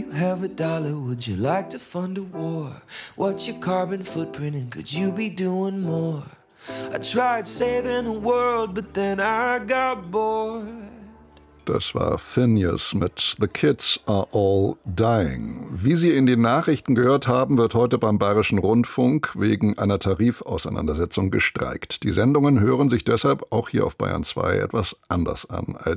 have a dollar? Would you like to fund a war? What's your carbon footprint and could you be doing more? I tried saving the world, but then I got bored. Das war Finneas mit The Kids Are All Dying. Wie Sie in den Nachrichten gehört haben, wird heute beim Bayerischen Rundfunk wegen einer Tarifauseinandersetzung gestreikt. Die Sendungen hören sich deshalb auch hier auf Bayern 2 etwas anders an als